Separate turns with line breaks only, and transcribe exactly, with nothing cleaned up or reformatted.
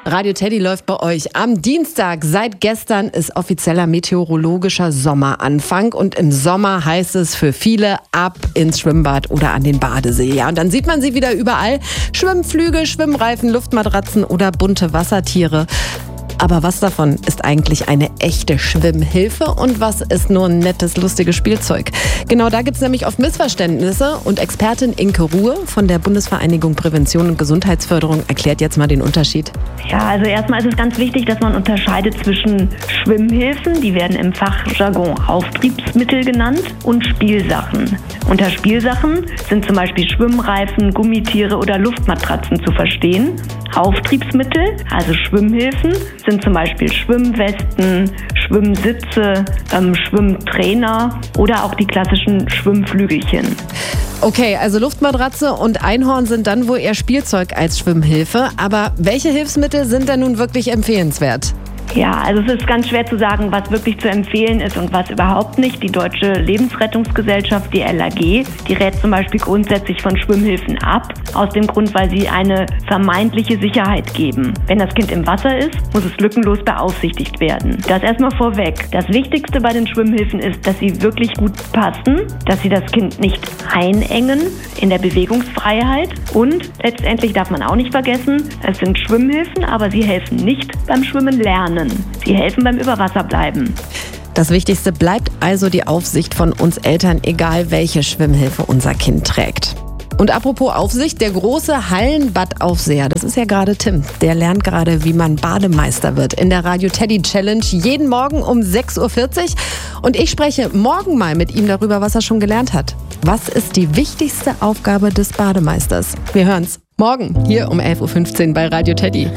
Radio Teddy läuft bei euch am Dienstag. Seit gestern ist offizieller meteorologischer Sommeranfang und im Sommer heißt es für viele ab ins Schwimmbad oder an den Badesee. Ja, und dann sieht man sie wieder überall. Schwimmflüge, Schwimmreifen, Luftmatratzen oder bunte Wassertiere. Aber was davon ist eigentlich eine echte Schwimmhilfe und was ist nur ein nettes, lustiges Spielzeug? Genau da gibt es nämlich oft Missverständnisse und Expertin Inke Ruhe von der Bundesvereinigung Prävention und Gesundheitsförderung erklärt jetzt mal den Unterschied.
Ja, also erstmal ist es ganz wichtig, dass man unterscheidet zwischen Schwimmhilfen, die werden im Fachjargon Auftriebsmittel genannt, und Spielsachen. Unter Spielsachen sind zum Beispiel Schwimmreifen, Gummitiere oder Luftmatratzen zu verstehen. Auftriebsmittel, also Schwimmhilfen, sind zum Beispiel Schwimmwesten, Schwimmsitze, ähm, Schwimmtrainer oder auch die klassischen Schwimmflügelchen.
Okay, also Luftmatratze und Einhorn sind dann wohl eher Spielzeug als Schwimmhilfe. Aber welche Hilfsmittel sind denn nun wirklich empfehlenswert?
Ja, also es ist ganz schwer zu sagen, was wirklich zu empfehlen ist und was überhaupt nicht. Die Deutsche Lebensrettungsgesellschaft, die L A G, die rät zum Beispiel grundsätzlich von Schwimmhilfen ab, aus dem Grund, weil sie eine vermeintliche Sicherheit geben. Wenn das Kind im Wasser ist, muss es lückenlos beaufsichtigt werden. Das erstmal vorweg. Das Wichtigste bei den Schwimmhilfen ist, dass sie wirklich gut passen, dass sie das Kind nicht einengen in der Bewegungsfreiheit und letztendlich darf man auch nicht vergessen, es sind Schwimmhilfen, aber sie helfen nicht beim Schwimmen lernen. Sie helfen beim Überwasserbleiben.
Das Wichtigste bleibt also die Aufsicht von uns Eltern, egal welche Schwimmhilfe unser Kind trägt. Und apropos Aufsicht, der große Hallenbadaufseher, das ist ja gerade Tim, der lernt gerade, wie man Bademeister wird in der Radio Teddy Challenge jeden Morgen um sechs Uhr vierzig. Und ich spreche morgen mal mit ihm darüber, was er schon gelernt hat. Was ist die wichtigste Aufgabe des Bademeisters? Wir hören's morgen hier um elf Uhr fünfzehn bei Radio Teddy.